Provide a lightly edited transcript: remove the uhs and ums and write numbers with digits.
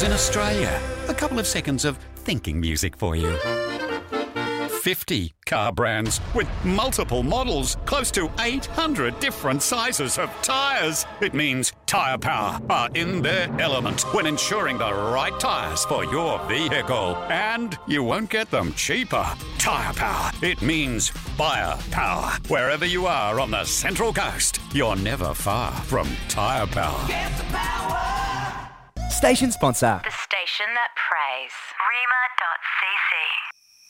in Australia. A couple of seconds of thinking music for you. 50 car brands with multiple models, close to 800 different sizes of tyres. It means Tyre Power are in their element when ensuring the right tyres for your vehicle. And you won't get them cheaper. Tyre Power, it means buyer power. Wherever you are on the Central Coast, you're never far from Tyre Power. Get the power. Station sponsor. The station that prays. Rima.cc